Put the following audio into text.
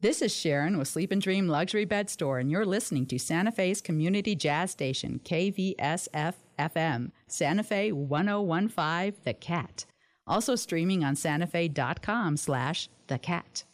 This is Sharon with Sleep and Dream Luxury Bed Store, and you're listening to Santa Fe's community jazz station, KVSF-FM, Santa Fe 1015, The Cat. Also streaming on santafe.com/thecat.